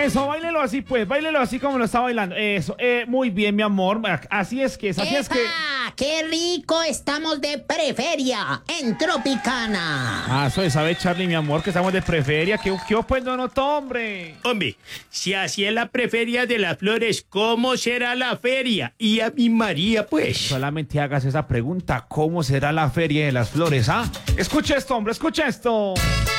Eso, báilelo así pues, báilelo así como lo está bailando. Eso, muy bien, mi amor. Así es que es, así es que... ¡Qué rico estamos de preferia en Tropicana! Ah, eso de sabe, Charlie, mi amor, que estamos de preferia. ¿Qué pues no noto, hombre? Hombre, si así es la preferia de las flores, ¿cómo será la feria? Y a mi María, pues. Solamente hagas esa pregunta, ¿cómo será la feria de las flores, ah? Escucha esto, hombre, escucha esto.